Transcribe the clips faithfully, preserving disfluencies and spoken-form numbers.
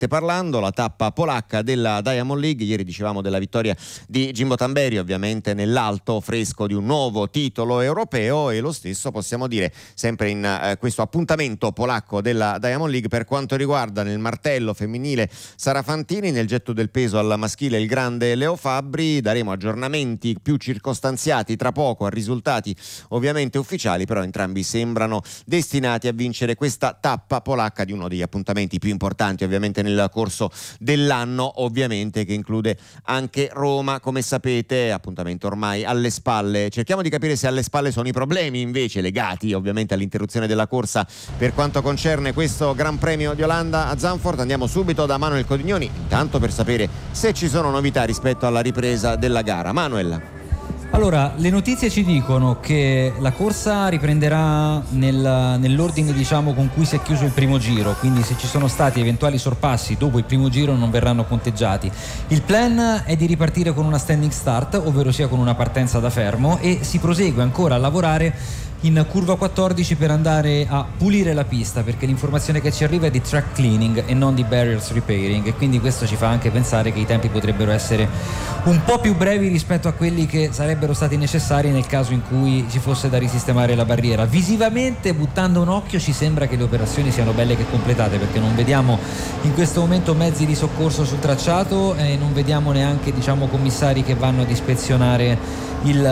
parlando, la tappa polacca della Diamond League. Ieri dicevamo della vittoria di Jimbo Tamberi, ovviamente nell'alto fresco di un nuovo titolo europeo, e lo stesso possiamo dire sempre in eh, questo appuntamento polacco della Diamond League per quanto riguarda nel martello femminile Sara Fantini, nel getto del peso al maschile il grande Leo Fabbri. Daremo aggiornamenti più circostanziati tra poco a risultati ovviamente ufficiali, però entrambi sembrano destinati a vincere questa tappa polacca di uno degli appuntamenti più importanti ovviamente nel corso dell'anno, ovviamente che include anche Roma, come sapete, appuntamento ormai alle spalle. Cerchiamo di capire se alle spalle sono i problemi invece legati ovviamente all'interruzione della corsa per quanto concerne questo Gran Premio di Olanda a Zandvoort. Andiamo subito da Manuel Codignoni, intanto per sapere se ci sono novità rispetto alla ripresa della gara. Manuel. Allora, le notizie ci dicono che la corsa riprenderà nel, nell'ordine diciamo con cui si è chiuso il primo giro, quindi se ci sono stati eventuali sorpassi dopo il primo giro non verranno conteggiati. Il plan è di ripartire con una standing start, ovvero sia con una partenza da fermo, e si prosegue ancora a lavorare in curva quattordici per andare a pulire la pista, perché l'informazione che ci arriva è di track cleaning e non di barriers repairing, e quindi questo ci fa anche pensare che i tempi potrebbero essere un po' più brevi rispetto a quelli che sarebbero stati necessari nel caso in cui ci fosse da risistemare la barriera. Visivamente, buttando un occhio, ci sembra che le operazioni siano belle che completate, perché non vediamo in questo momento mezzi di soccorso sul tracciato e non vediamo neanche diciamo commissari che vanno ad ispezionare il,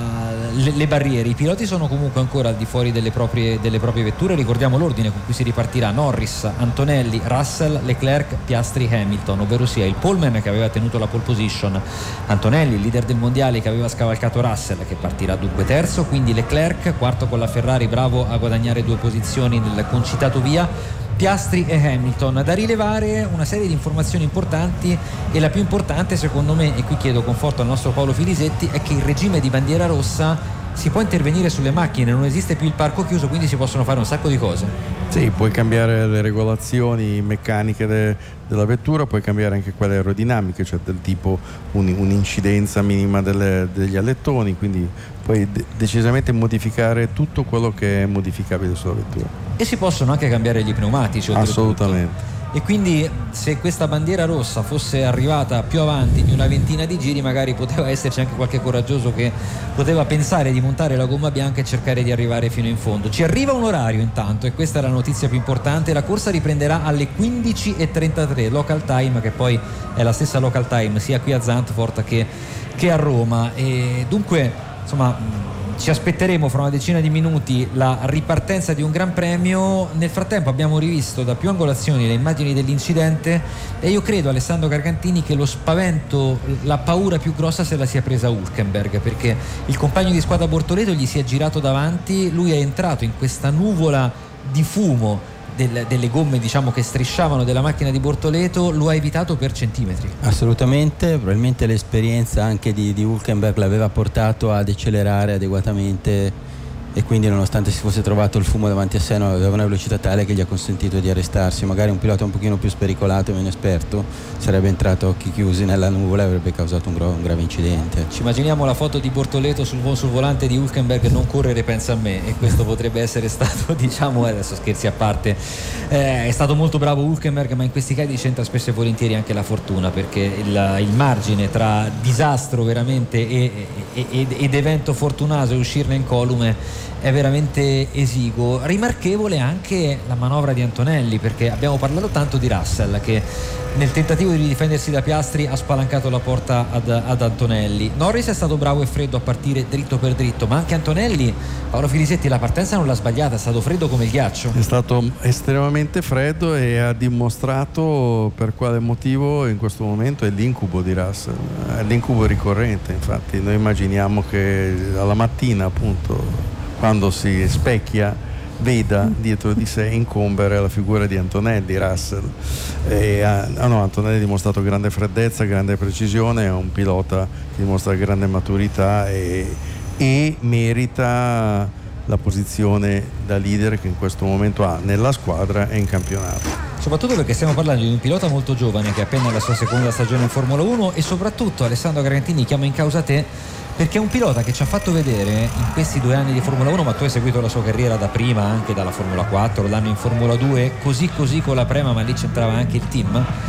le, le barriere. I piloti sono comunque ancora al di fuori delle proprie, delle proprie vetture. Ricordiamo l'ordine con cui si ripartirà: Norris, Antonelli, Russell, Leclerc, Piastri, Hamilton, ovvero sia il poleman che aveva tenuto la pole position, Antonelli, il leader del mondiale, che aveva scavalcato Russell, che partirà dunque terzo, quindi Leclerc quarto con la Ferrari, bravo a guadagnare due posizioni nel concitato via, Piastri e Hamilton. Da rilevare una serie di informazioni importanti, e la più importante secondo me, e qui chiedo conforto al nostro Paolo Filisetti, è che il regime di bandiera rossa si può intervenire sulle macchine, non esiste più il parco chiuso, quindi si possono fare un sacco di cose. Sì, puoi cambiare le regolazioni meccaniche de, della vettura, puoi cambiare anche quelle aerodinamiche, cioè del tipo un, un'incidenza minima delle, degli allettoni, quindi puoi de- decisamente modificare tutto quello che è modificabile sulla vettura. E si possono anche cambiare gli pneumatici. Assolutamente. E quindi se questa bandiera rossa fosse arrivata più avanti di una ventina di giri, magari poteva esserci anche qualche coraggioso che poteva pensare di montare la gomma bianca e cercare di arrivare fino in fondo. Ci arriva un orario intanto, e questa è la notizia più importante: la corsa riprenderà alle quindici e trentatré local time, che poi è la stessa local time sia qui a Zandvoort che, che a Roma, e dunque insomma ci aspetteremo fra una decina di minuti la ripartenza di un Gran Premio. Nel frattempo abbiamo rivisto da più angolazioni le immagini dell'incidente, e io credo, Alessandro Gargantini, che lo spavento, la paura più grossa se la sia presa Hülkenberg, perché il compagno di squadra Bortoleto gli si è girato davanti, lui è entrato in questa nuvola di fumo Del, delle gomme diciamo che strisciavano della macchina di Bortoleto, lo ha evitato per centimetri. Assolutamente, probabilmente l'esperienza anche di, di Hülkenberg l'aveva portato ad accelerare adeguatamente, e quindi nonostante si fosse trovato il fumo davanti a sé non aveva una velocità tale che gli ha consentito di arrestarsi. Magari un pilota un pochino più spericolato e meno esperto sarebbe entrato a occhi chiusi nella nuvola e avrebbe causato un, gro- un grave incidente. Ci immaginiamo la foto di Bortoleto sul, sul volante di Hülkenberg: non correre, pensa a me, e questo potrebbe essere stato diciamo, adesso scherzi a parte, eh, è stato molto bravo Hülkenberg, ma in questi casi c'entra spesso e volentieri anche la fortuna, perché il, il margine tra disastro veramente e, e, ed, ed evento fortunato e uscirne incolume è veramente esiguo. Rimarchevole anche la manovra di Antonelli, perché abbiamo parlato tanto di Russell che nel tentativo di difendersi da Piastri ha spalancato la porta ad, ad Antonelli. Norris è stato bravo e freddo a partire dritto per dritto, ma anche Antonelli, Paolo Filisetti, la partenza non l'ha sbagliata, è stato freddo come il ghiaccio. È stato estremamente freddo e ha dimostrato per quale motivo in questo momento è l'incubo di Russell, è l'incubo ricorrente. Infatti noi immaginiamo che alla mattina, appunto, quando si specchia, veda dietro di sé incombere la figura di Antonelli, Russell. E, ah, no, Antonelli ha dimostrato grande freddezza, grande precisione, è un pilota che dimostra grande maturità e, e merita la posizione da leader che in questo momento ha nella squadra e in campionato. Soprattutto perché stiamo parlando di un pilota molto giovane che è appena alla sua seconda stagione in Formula uno, e soprattutto, Alessandro Garantini, chiamo in causa te, perché è un pilota che ci ha fatto vedere in questi due anni di Formula uno, ma tu hai seguito la sua carriera da prima, anche dalla Formula quattro, l'anno in Formula due, così così con la Prema, ma lì c'entrava anche il team,